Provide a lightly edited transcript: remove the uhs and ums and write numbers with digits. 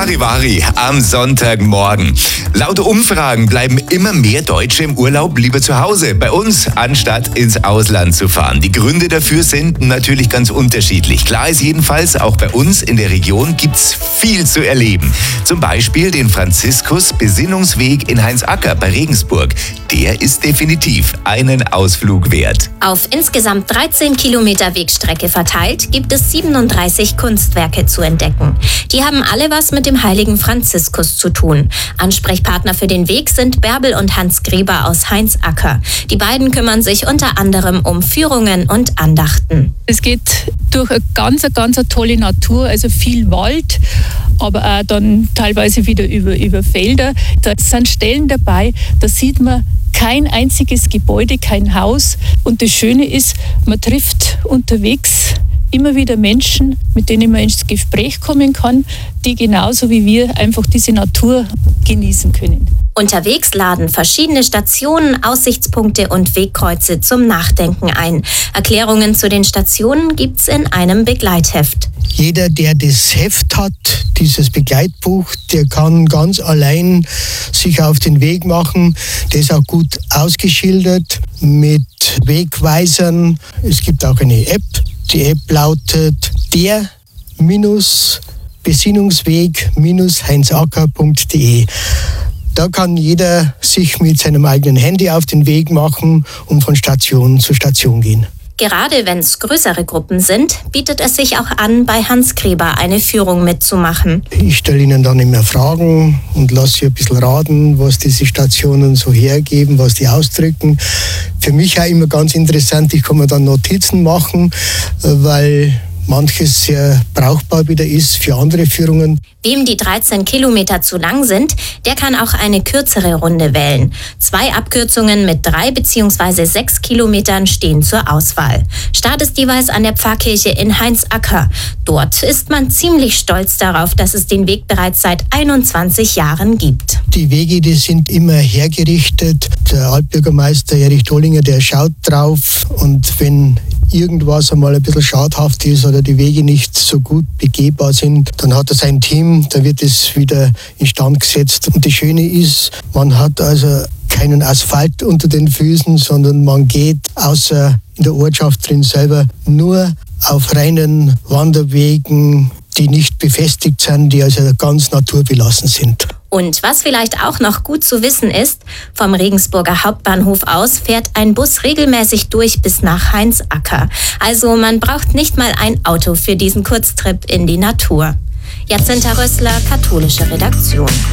Charivari am Sonntagmorgen. Laut Umfragen bleiben immer mehr Deutsche im Urlaub lieber zu Hause, bei uns, anstatt ins Ausland zu fahren. Die Gründe dafür sind natürlich ganz unterschiedlich. Klar ist jedenfalls, auch bei uns in der Region gibt's viel zu erleben. Zum Beispiel den Franziskus-Besinnungsweg in Heinzacker bei Regensburg. Der ist definitiv einen Ausflug wert. Auf insgesamt 13 Kilometer Wegstrecke verteilt gibt es 37 Kunstwerke zu entdecken. Die haben alle was mit dem heiligen Franziskus zu tun. Ansprechpartner für den Weg sind Bärbel und Hans Gräber aus Heinzacker. Die beiden kümmern sich unter anderem um Führungen und Andachten. Es geht durch eine ganz tolle Natur, also viel Wald, aber auch dann teilweise wieder über Felder. Da sind Stellen dabei, da sieht man kein einziges Gebäude, kein Haus. Und das Schöne ist, man trifft unterwegs immer wieder Menschen, mit denen man ins Gespräch kommen kann, die genauso wie wir einfach diese Natur genießen können. Unterwegs laden verschiedene Stationen, Aussichtspunkte und Wegkreuze zum Nachdenken ein. Erklärungen zu den Stationen gibt's in einem Begleitheft. Jeder, der das Heft hat, dieses Begleitbuch, der kann ganz allein sich auf den Weg machen. Das ist auch gut ausgeschildert mit Wegweisern. Es gibt auch eine App. Die App lautet der-Besinnungsweg-heinzacker.de. Da kann jeder sich mit seinem eigenen Handy auf den Weg machen und von Station zu Station gehen. Gerade wenn es größere Gruppen sind, bietet es sich auch an, bei Hans Gräber eine Führung mitzumachen. Ich stelle Ihnen dann immer Fragen und lasse Sie ein bisschen raten, was diese Stationen so hergeben, was die ausdrücken. Für mich auch immer ganz interessant, ich kann mir dann Notizen machen, weil manches sehr brauchbar wieder ist für andere Führungen. Wem die 13 Kilometer zu lang sind, der kann auch eine kürzere Runde wählen. 2 Abkürzungen mit 3 bzw. 6 Kilometern stehen zur Auswahl. Start ist jeweils an der Pfarrkirche in Heinzacker. Dort ist man ziemlich stolz darauf, dass es den Weg bereits seit 21 Jahren gibt. Die Wege, die sind immer hergerichtet. Der Altbürgermeister Erich Dollinger, der schaut drauf, und wenn irgendwas einmal ein bisschen schadhaft ist oder die Wege nicht so gut begehbar sind, dann hat er sein Team, da wird es wieder instand gesetzt. Und das Schöne ist, man hat also keinen Asphalt unter den Füßen, sondern man geht außer in der Ortschaft drin selber nur auf reinen Wanderwegen, die nicht befestigt sind, die also ganz naturbelassen sind. Und was vielleicht auch noch gut zu wissen ist, vom Regensburger Hauptbahnhof aus fährt ein Bus regelmäßig durch bis nach Heinzacker. Also man braucht nicht mal ein Auto für diesen Kurztrip in die Natur. Jacinta Rössler, Katholische Redaktion.